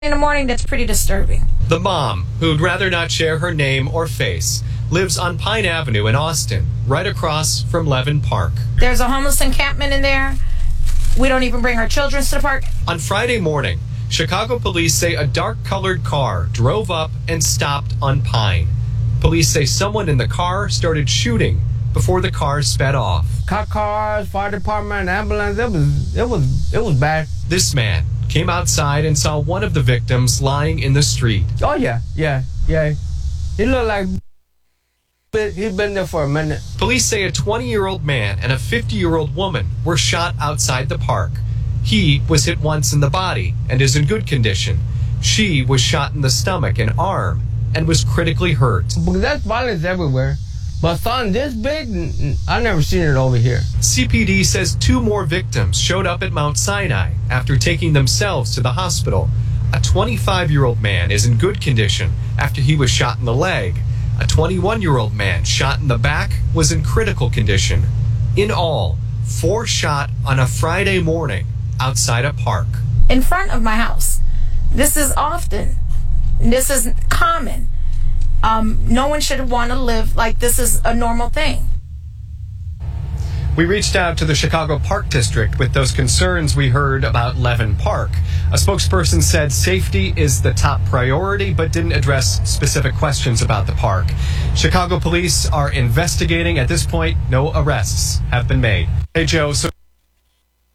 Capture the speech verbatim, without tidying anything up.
in the morning that's pretty disturbing. The mom, who'd rather not share her name or face, lives on Pine Avenue in Austin, right across from Levin Park. There's a homeless encampment in there. We don't even bring our children to the park. On Friday morning, Chicago police say a dark-colored car drove up and stopped on Pine. Police say someone in the car started shooting before the car sped off. Cop cars, fire department, ambulance, it was, it was, it was bad. This man came outside and saw one of the victims lying in the street. Oh, yeah, yeah, yeah. He looked like he'd been there for a minute. Police say a twenty-year-old man and a fifty-year-old woman were shot outside the park. He was hit once in the body and is in good condition. She was shot in the stomach and arm and was critically hurt. That's violence everywhere. But something this big, I've never seen it over here. C P D says two more victims showed up at Mount Sinai after taking themselves to the hospital. A twenty-five-year-old man is in good condition after he was shot in the leg. A twenty-one-year-old man shot in the back was in critical condition. In all, four shot on a Friday morning outside a park. In front of my house. This is often. This is common. Um, no one should want to live like this is a normal thing. We reached out to the Chicago Park District with those concerns we heard about Levin Park. A spokesperson said safety is the top priority, but didn't address specific questions about the park. Chicago police are investigating. At this point, no arrests have been made. Hey, Joe, so